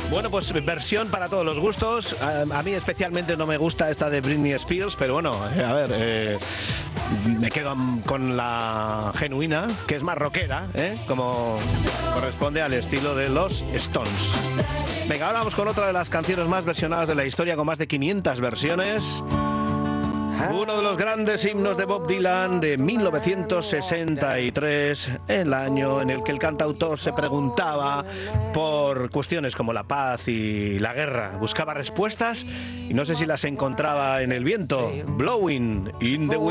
Bueno, pues versión para todos los gustos. A mí especialmente no me gusta esta de Britney Spears, pero bueno, a ver, me quedo con la genuina, que es más rockera, como corresponde al estilo de los Stones. Venga, ahora vamos con otra de las canciones más versionadas de la historia, con más de 500 versiones. Uno de los grandes himnos de Bob Dylan de 1963, el año en el que el cantautor se preguntaba por cuestiones como la paz y la guerra. Buscaba respuestas y no sé si las encontraba en el viento. Blowing in the wind.